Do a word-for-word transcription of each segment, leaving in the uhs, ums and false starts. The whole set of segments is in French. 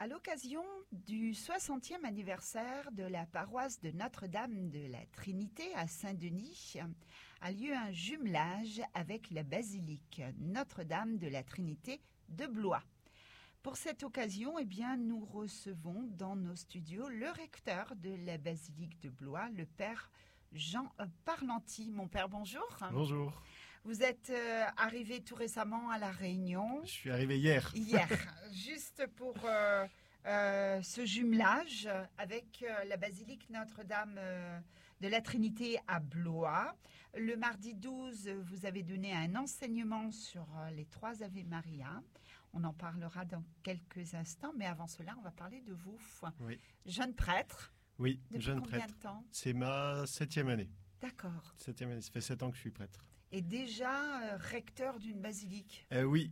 À l'occasion du soixantième anniversaire de la paroisse de Notre-Dame de la Trinité à Saint-Denis, a lieu un jumelage avec la basilique Notre-Dame de la Trinité de Blois. Pour cette occasion, eh bien, nous recevons dans nos studios le recteur de la basilique de Blois, le père Jean Parlanti. Mon père, bonjour. Bonjour. Vous êtes euh, arrivé tout récemment à La Réunion. Je suis arrivé hier. Hier, juste pour euh, euh, ce jumelage avec euh, la basilique Notre-Dame euh, de la Trinité à Blois. Le mardi douze, vous avez donné un enseignement sur euh, les trois Ave Maria. On en parlera dans quelques instants, mais avant cela, on va parler de vous. Oui. Jeune prêtre. Oui, Depuis jeune combien prêtre. de temps? C'est ma septième année. D'accord. Septième année, ça fait sept ans que je suis prêtre. Et déjà euh, recteur d'une basilique. Euh, oui,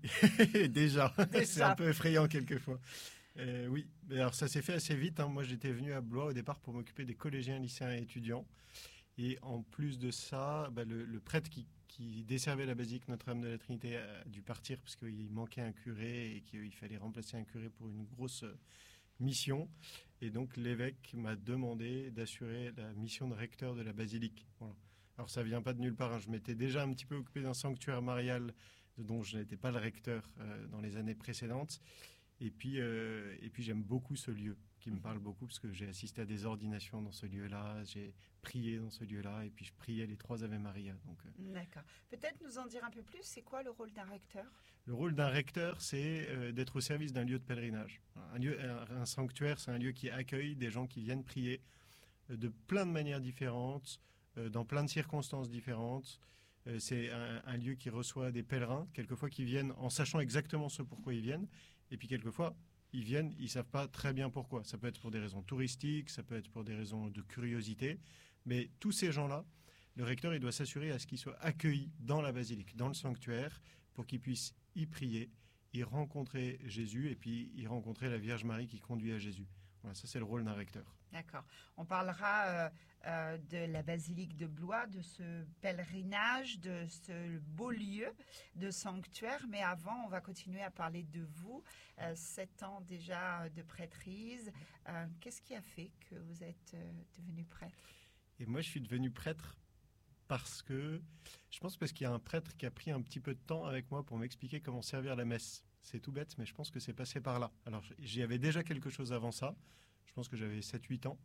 déjà. Déjà. C'est un peu effrayant quelquefois. Euh, oui, mais alors ça s'est fait assez vite. Hein. Moi, j'étais venu à Blois au départ pour m'occuper des collégiens, lycéens et étudiants. Et en plus de ça, bah, le, le prêtre qui, qui desservait la basilique Notre-Dame de la Trinité a dû partir parce qu'il manquait un curé et qu'il fallait remplacer un curé pour une grosse mission. Et donc l'évêque m'a demandé d'assurer la mission de recteur de la basilique. Voilà. Alors ça vient pas de nulle part. Hein. Je m'étais déjà un petit peu occupé d'un sanctuaire marial dont je n'étais pas le recteur euh, dans les années précédentes. Et puis, euh, et puis j'aime beaucoup ce lieu qui me parle beaucoup parce que j'ai assisté à des ordinations dans ce lieu-là, j'ai prié dans ce lieu-là et puis je priais les trois Ave Maria. Donc, euh... D'accord. Peut-être nous en dire un peu plus. C'est quoi le rôle d'un recteur? Le rôle d'un recteur, c'est euh, d'être au service d'un lieu de pèlerinage. Un, lieu, un, un sanctuaire, c'est un lieu qui accueille des gens qui viennent prier euh, de plein de manières différentes, euh, dans plein de circonstances différentes. Euh, c'est un, un lieu qui reçoit des pèlerins, quelquefois qui viennent en sachant exactement ce pourquoi ils viennent, et puis quelquefois ils viennent, ils ne savent pas très bien pourquoi. Ça peut être pour des raisons touristiques, ça peut être pour des raisons de curiosité, mais tous ces gens-là, le recteur il doit s'assurer à ce qu'ils soient accueillis dans la basilique, dans le sanctuaire, pour qu'ils puissent y prier, y rencontrer Jésus, et puis y rencontrer la Vierge Marie qui conduit à Jésus. Voilà, ça c'est le rôle d'un recteur. D'accord. On parlera euh, euh, de la basilique de Blois, de ce pèlerinage, de ce beau lieu de sanctuaire. Mais avant, on va continuer à parler de vous. Euh, sept ans déjà de prêtrise. Euh, qu'est-ce qui a fait que vous êtes euh, devenu prêtre? Et moi, je suis devenu prêtre parce que, je pense parce qu'il y a un prêtre qui a pris un petit peu de temps avec moi pour m'expliquer comment servir la messe. C'est tout bête, mais je pense que c'est passé par là. Alors, j'y avais déjà quelque chose avant ça. Je pense que j'avais sept huit ans.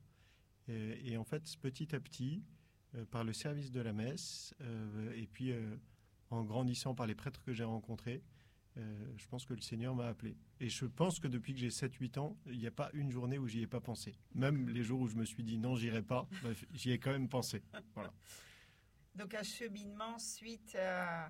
Et, et en fait, petit à petit, euh, par le service de la messe, euh, et puis euh, en grandissant par les prêtres que j'ai rencontrés, euh, je pense que le Seigneur m'a appelé. Et je pense que depuis que j'ai sept huit ans, il n'y a pas une journée où j'y ai pas pensé. Même les jours où je me suis dit non, j'irai pas, bah, j'y ai quand même pensé. Voilà. Donc un cheminement suite à...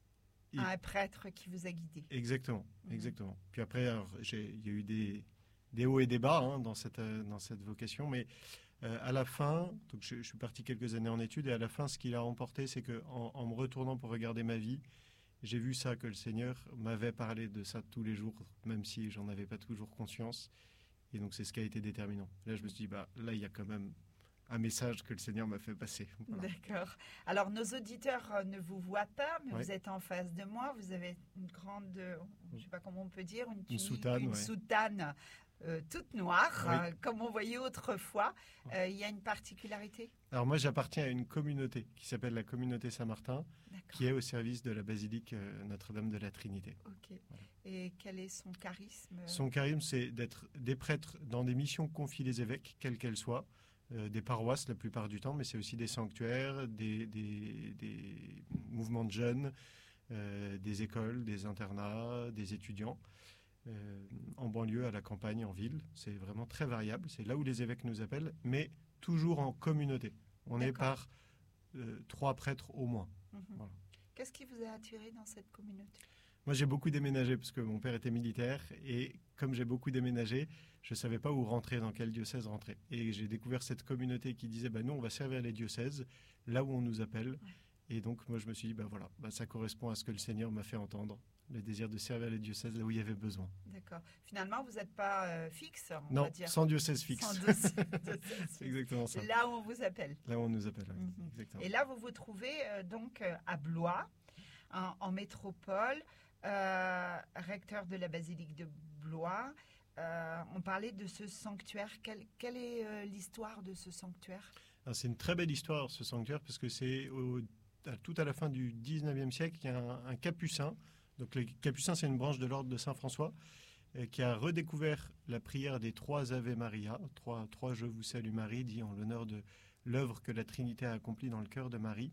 Et un prêtre qui vous a guidé. Exactement, exactement. Mmh. Puis après, il y a eu des, des hauts et des bas hein, dans, cette, dans cette vocation, mais euh, à la fin, donc je, je suis parti quelques années en études, et à la fin, ce qu'il a remporté, c'est qu'en en me retournant pour regarder ma vie, j'ai vu ça, que le Seigneur m'avait parlé de ça tous les jours, même si j'en avais pas toujours conscience. Et donc, c'est ce qui a été déterminant. Là, je me suis dit, bah, là, il y a quand même un message que le Seigneur m'a fait passer. Voilà. D'accord. Alors, nos auditeurs euh, ne vous voient pas, mais ouais. vous êtes en face de moi. Vous avez une grande, euh, je ne sais pas comment on peut dire, une, tunique, une soutane, une ouais. soutane euh, toute noire, oui. euh, comme on voyait autrefois. Il euh, y a une particularité? Alors, moi, j'appartiens à une communauté qui s'appelle la communauté Saint-Martin, qui est au service de la basilique euh, Notre-Dame de la Trinité. Ok. Voilà. Et quel est son charisme? Son charisme, c'est d'être des prêtres dans des missions que confient les évêques, quelles qu'elles soient. Euh, des paroisses la plupart du temps, mais c'est aussi des sanctuaires, des, des, des mouvements de jeunes, euh, des écoles, des internats, des étudiants, euh, en banlieue, à la campagne, en ville. C'est vraiment très variable. C'est là où les évêques nous appellent, mais toujours en communauté. On D'accord. est par euh, trois prêtres au moins. Mmh. Voilà. Qu'est-ce qui vous a attiré dans cette communauté? Moi, j'ai beaucoup déménagé parce que mon père était militaire et comme j'ai beaucoup déménagé, je ne savais pas où rentrer, dans quel diocèse rentrer. Et j'ai découvert cette communauté qui disait bah, « nous, on va servir les diocèses là où on nous appelle ouais. ». Et donc, moi, je me suis dit bah, « voilà, bah, ça correspond à ce que le Seigneur m'a fait entendre, le désir de servir les diocèses là où il y avait besoin ». D'accord. Finalement, vous n'êtes pas euh, fixe, on non, va dire. sans diocèse fixe. Sans diocèse fixe. C'est exactement ça. Là où on vous appelle. Là où on nous appelle, oui. Mm-hmm. Exactement. Et là, vous vous trouvez euh, donc euh, à Blois, en, en métropole, euh, recteur de la basilique de Blois. euh, on parlait de ce sanctuaire. Quelle, quelle est euh, l'histoire de ce sanctuaire? Alors, c'est une très belle histoire, ce sanctuaire, parce que c'est au, à, tout à la fin du dix-neuvième siècle, il y a un, un capucin. Donc, les capucins, c'est une branche de l'ordre de Saint-François, euh, qui a redécouvert la prière des trois Ave Maria, trois, trois Je vous salue Marie, dit en l'honneur de l'œuvre que la Trinité a accomplie dans le cœur de Marie,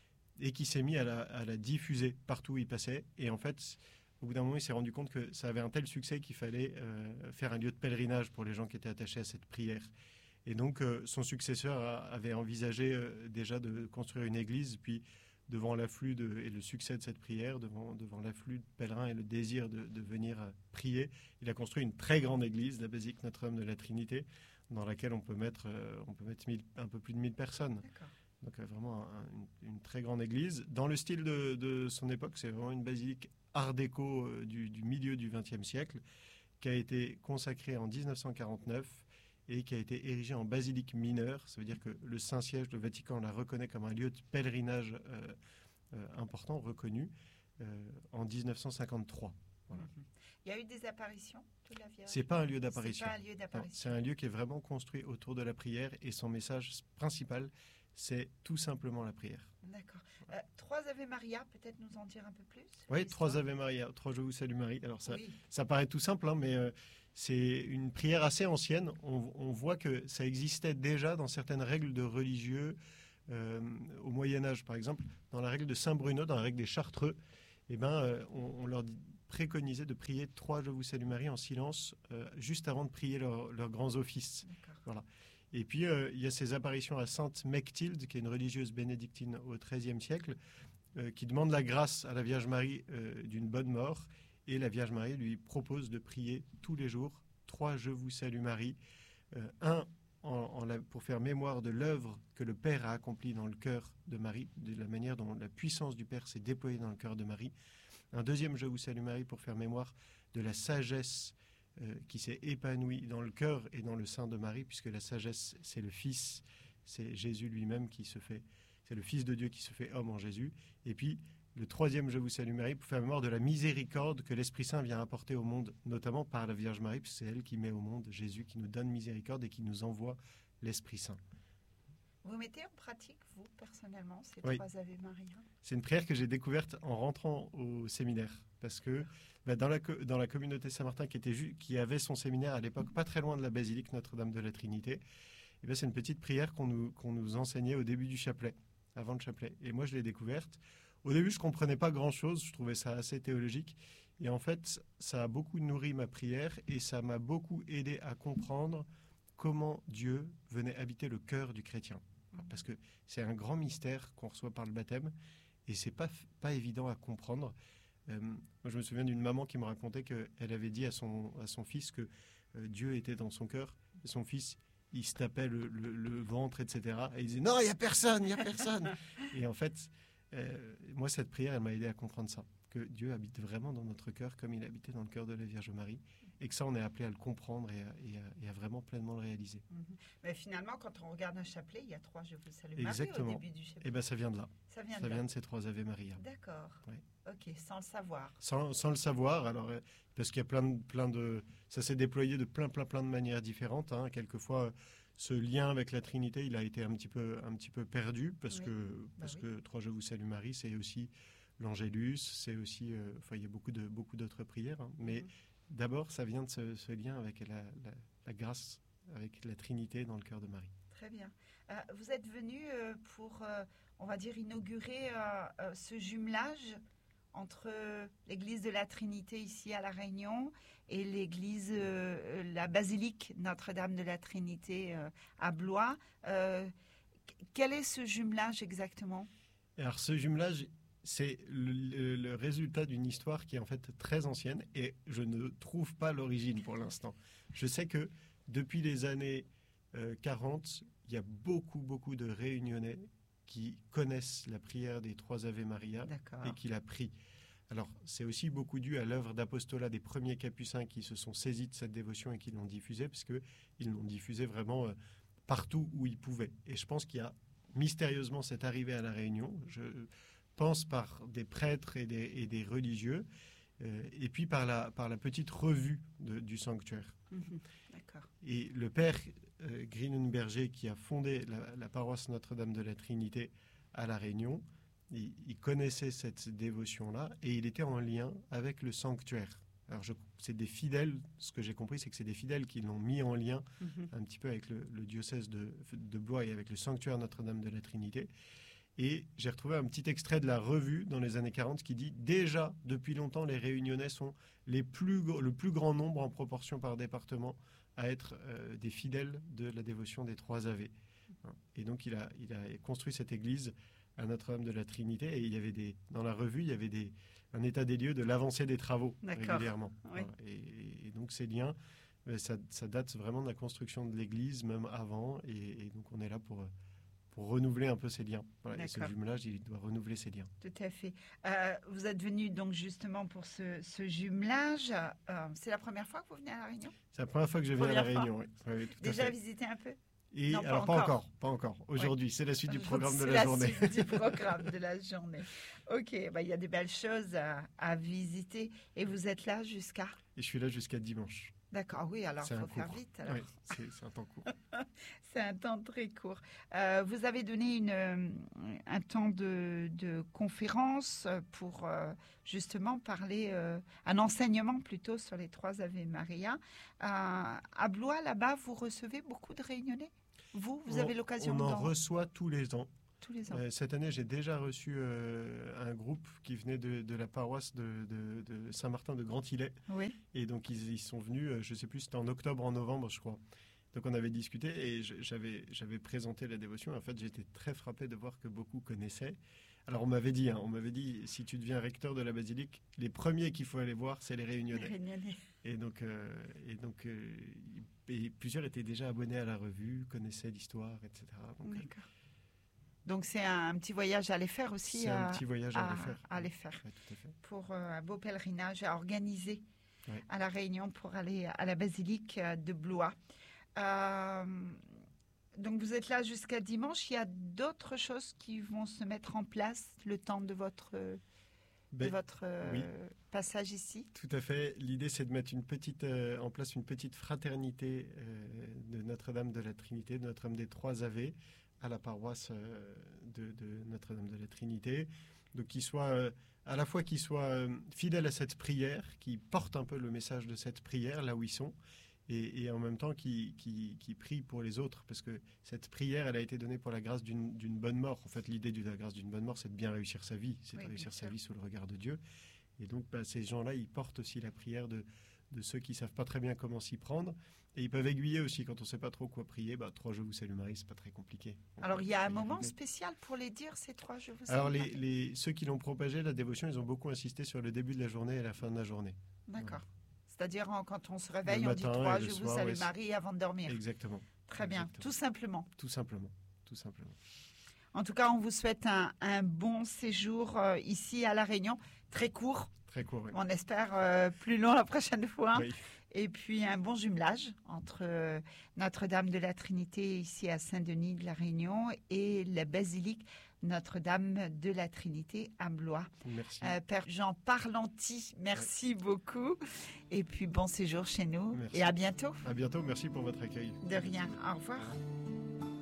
et qui s'est mis à la, à la diffuser partout où il passait. Et en fait, au bout d'un moment, il s'est rendu compte que ça avait un tel succès qu'il fallait euh, faire un lieu de pèlerinage pour les gens qui étaient attachés à cette prière. Et donc, euh, son successeur a, avait envisagé euh, déjà de construire une église, puis devant l'afflux de, et le succès de cette prière, devant, devant l'afflux de pèlerins et le désir de, de venir euh, prier, il a construit une très grande église, la basilique Notre-Dame de la Trinité, dans laquelle on peut mettre, euh, on peut mettre mille, un peu plus de mille personnes. D'accord. Donc, euh, vraiment un, une, une très grande église. Dans le style de, de son époque, c'est vraiment une basilique art déco euh, du, du milieu du vingtième siècle, qui a été consacrée en dix-neuf cent quarante-neuf et qui a été érigée en basilique mineure. Ça veut dire que le Saint-Siège, le Vatican, la reconnaît comme un lieu de pèlerinage euh, euh, important, reconnu, euh, en dix-neuf cent cinquante-trois. Voilà. Mm-hmm. Il y a eu des apparitions de la Vierge? C'est pas un lieu d'apparition. C'est pas un lieu d'apparition. Non, c'est un lieu qui est vraiment construit autour de la prière, et son message principal, c'est tout simplement la prière. D'accord. Euh, trois Ave Maria, peut-être nous en dire un peu plus? Oui, trois Ave Maria, trois Je vous salue Marie. Alors ça, oui. ça paraît tout simple, hein, mais euh, c'est une prière assez ancienne. On, on voit que ça existait déjà dans certaines règles de religieux euh, au Moyen-Âge, par exemple. Dans la règle de Saint-Bruno, dans la règle des Chartreux, eh ben, euh, on, on leur dit, préconisait de prier trois Je vous salue Marie en silence, euh, juste avant de prier leurs leur grands offices. Voilà. Et puis, euh, il y a ces apparitions à Sainte Mechtilde, qui est une religieuse bénédictine au treizième siècle, euh, qui demande la grâce à la Vierge Marie euh, d'une bonne mort. Et la Vierge Marie lui propose de prier tous les jours trois Je vous salue Marie. Euh, un, en, en la, pour faire mémoire de l'œuvre que le Père a accomplie dans le cœur de Marie, de la manière dont la puissance du Père s'est déployée dans le cœur de Marie. Un deuxième Je vous salue Marie pour faire mémoire de la sagesse Euh, qui s'est épanoui dans le cœur et dans le sein de Marie, puisque la sagesse, c'est le Fils, c'est Jésus lui-même qui se fait, c'est le Fils de Dieu qui se fait homme en Jésus. Et puis, le troisième Je vous salue Marie, pour faire mémoire de la miséricorde que l'Esprit Saint vient apporter au monde, notamment par la Vierge Marie, puisque c'est elle qui met au monde Jésus, qui nous donne miséricorde et qui nous envoie l'Esprit Saint. Vous mettez en pratique, vous, personnellement, ces oui. trois Ave Maria? C'est une prière que j'ai découverte en rentrant au séminaire, parce que bah, dans, la, dans la communauté Saint-Martin qui, était ju- qui avait son séminaire à l'époque pas très loin de la basilique Notre-Dame de la Trinité, et bah, c'est une petite prière qu'on nous, qu'on nous enseignait au début du chapelet, avant le chapelet. Et moi, je l'ai découverte. Au début, je ne comprenais pas grand-chose, je trouvais ça assez théologique. Et en fait, ça a beaucoup nourri ma prière et ça m'a beaucoup aidé à comprendre comment Dieu venait habiter le cœur du chrétien. Parce que c'est un grand mystère qu'on reçoit par le baptême et c'est pas, pas évident à comprendre. Euh, moi, je me souviens d'une maman qui me racontait qu'elle avait dit à son, à son fils que euh, Dieu était dans son cœur. Et son fils, il se tapait le, le, le ventre, et cetera. Et il disait « Non, il n'y a personne, il n'y a personne !» Et en fait, euh, moi, cette prière, elle m'a aidé à comprendre ça. Que Dieu habite vraiment dans notre cœur comme il habitait dans le cœur de la Vierge Marie. Et que ça, on est appelé à le comprendre et à, et à, et à vraiment pleinement le réaliser. Mm-hmm. Mais finalement, quand on regarde un chapelet, il y a trois Je vous salue Marie Exactement. au début du chapelet. Et bien, ça vient de là. Ça vient, ça de, vient là. de ces trois Ave Maria. D'accord. Ouais. Ok, sans le savoir. Sans, sans le savoir, alors, parce qu'il y a plein de, plein de... Ça s'est déployé de plein, plein, plein de manières différentes. Hein. Quelquefois, ce lien avec la Trinité, il a été un petit peu, un petit peu perdu, parce oui. que, parce bah, que oui. trois Je vous salue Marie, c'est aussi l'Angélus, c'est aussi... Euh, enfin, il y a beaucoup, de, beaucoup d'autres prières, hein. Mais... Mm-hmm. D'abord, ça vient de ce, ce lien avec la, la, la grâce, avec la Trinité dans le cœur de Marie. Très bien. Euh, vous êtes venu euh, pour, euh, on va dire, inaugurer euh, euh, ce jumelage entre l'église de la Trinité ici à La Réunion et l'église, euh, la basilique Notre-Dame de la Trinité euh, à Blois. Euh, quel est ce jumelage exactement? Alors, ce jumelage... C'est le, le, le résultat d'une histoire qui est en fait très ancienne et je ne trouve pas l'origine pour l'instant. Je sais que depuis les années euh, quarante, il y a beaucoup, beaucoup de Réunionnais qui connaissent la prière des trois Ave Maria D'accord. et qui la prient. Alors, c'est aussi beaucoup dû à l'œuvre d'apostolat des premiers capucins qui se sont saisis de cette dévotion et qui l'ont diffusée, parce qu'ils l'ont diffusée vraiment euh, partout où ils pouvaient. Et je pense qu'il y a mystérieusement cette arrivée à La Réunion. Je pense par des prêtres et des, et des religieux, Euh, et puis par la, par la petite revue de, du sanctuaire. Mmh, d'accord. Et le père euh, Grinenberger, qui a fondé la, la paroisse Notre-Dame de la Trinité à La Réunion, il, il connaissait cette dévotion-là et il était en lien avec le sanctuaire. Alors, je, c'est des fidèles, ce que j'ai compris, c'est que c'est des fidèles qui l'ont mis en lien mmh. un petit peu avec le, le diocèse de, de Blois et avec le sanctuaire Notre-Dame de la Trinité. Et j'ai retrouvé un petit extrait de la revue dans les années quarante qui dit « Déjà, depuis longtemps, les Réunionnais sont les plus, le plus grand nombre en proportion par département à être euh, des fidèles de la dévotion des trois Ave. » Et donc, il a, il a construit cette église à Notre-Dame de la Trinité. Et il y avait des, dans la revue, il y avait des, un état des lieux de l'avancée des travaux D'accord. régulièrement. Oui. Voilà. Et, et donc, ces liens, ça, ça date vraiment de la construction de l'église, même avant. Et, et donc, on est là pour... pour renouveler un peu ces liens. Voilà, et ce jumelage, il doit renouveler ces liens. Tout à fait. Euh, vous êtes venu donc justement pour ce, ce jumelage. Euh, c'est la première fois que vous venez à La Réunion ? C'est la première fois que je viens première à La Réunion, oui. oui tout Déjà à fait. visité un peu ? Et non, alors, pas encore. Pas encore. Aujourd'hui, oui. c'est la suite du programme de la, la journée. C'est la suite du programme de la journée. Ok, bah, y a des belles choses à, à visiter. Et vous êtes là jusqu'à ? Et je suis là jusqu'à dimanche. D'accord, oui, alors il faut faire vite. Alors. Oui, c'est, c'est un temps court. C'est un temps très court. Euh, vous avez donné une, un temps de, de conférence pour euh, justement parler, euh, un enseignement plutôt sur les trois Ave Maria. Euh, à Blois, là-bas, vous recevez beaucoup de Réunionnais ? Vous, vous on, avez l'occasion On en d'en... reçoit tous les ans. Tous les ans. Euh, cette année, j'ai déjà reçu euh, un groupe qui venait de, de la paroisse de, de, de Saint-Martin de Grand-Îlet. Oui. Et donc, ils, ils sont venus, euh, je ne sais plus, c'était en octobre, en novembre, je crois. Donc, on avait discuté et je, j'avais, j'avais présenté la dévotion. En fait, j'étais très frappé de voir que beaucoup connaissaient. Alors, on m'avait dit, hein, on m'avait dit, si tu deviens recteur de la basilique, les premiers qu'il faut aller voir, c'est les Réunionnais. Les Réunionnais. Et donc, euh, et donc euh, et plusieurs étaient déjà abonnés à la revue, connaissaient l'histoire, et cetera. Donc, D'accord. Donc, c'est un, un petit voyage à aller faire aussi. C'est à, un petit voyage à, à aller faire. À aller faire. Ouais, tout à fait. Pour euh, un beau pèlerinage à organiser ouais. à La Réunion pour aller à la basilique de Blois. Euh, donc, vous êtes là jusqu'à dimanche. Il y a d'autres choses qui vont se mettre en place le temps de votre, ben, de votre euh, oui. passage ici. Tout à fait. L'idée, c'est de mettre une petite, euh, en place une petite fraternité euh, de Notre-Dame de la Trinité, de Notre-Dame des Trois Ave, à la paroisse euh, de, de Notre-Dame de la Trinité. Donc, qui soit, euh, à la fois qu'ils soient euh, fidèles à cette prière, qui portent un peu le message de cette prière là où ils sont, et, et en même temps qui, qui, qui prient pour les autres, parce que cette prière, elle a été donnée pour la grâce d'une, d'une bonne mort. En fait, l'idée de la grâce d'une bonne mort, c'est de bien réussir sa vie, c'est oui, de réussir sa vie sous le regard de Dieu. Et donc, bah, ces gens-là, ils portent aussi la prière de, de ceux qui ne savent pas très bien comment s'y prendre. Et ils peuvent aiguiller aussi quand on ne sait pas trop quoi prier. Bah, trois Je vous salue Marie, c'est pas très compliqué. On Alors, il y a un moment aiguiller. spécial pour les dire, ces trois Je vous salue Alors, les, Marie. les, ceux qui l'ont propagé, la dévotion, ils ont beaucoup insisté sur le début de la journée et la fin de la journée. D'accord. Voilà. C'est-à-dire, quand on se réveille, le on dit trois Je vous soir, salue ouais, Marie avant de dormir. Exactement. Très bien, Exactement. tout simplement. Tout simplement. Tout simplement. En tout cas, on vous souhaite un, un bon séjour euh, ici à La Réunion, très court. Très court, oui. On espère euh, plus long la prochaine fois. Oui. Et puis un bon jumelage entre euh, Notre-Dame de la Trinité ici à Saint-Denis de La Réunion et la basilique Notre-Dame de la Trinité à Blois. Merci. Euh, Père Jean Parlanti, merci ouais. beaucoup. Et puis bon séjour chez nous. Merci. Et à bientôt. À bientôt, merci pour votre accueil. De rien, au revoir.